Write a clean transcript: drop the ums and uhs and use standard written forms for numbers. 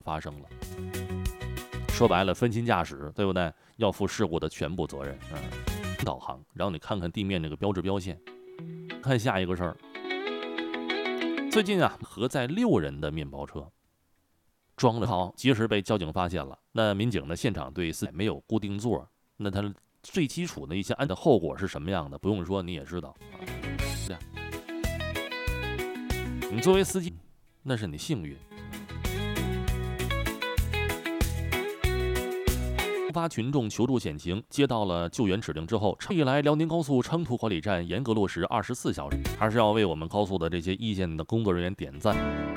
发生了。说白了，分心驾驶，对不对？要负事故的全部责任。导航，然后你看看地面这个标志标线。看下一个事儿，最近啊，核载6人的面包车装了好，及时被交警发现了。那民警呢，现场对司机没有固定座，那他最基础的一些安全后果是什么样的？不用说，你也知道。你作为司机，那是你幸运。突发群众求助险情，接到了救援指令之后，历来辽宁高速长途管理站严格落实24小时，还是要为我们高速的这些一线的工作人员点赞。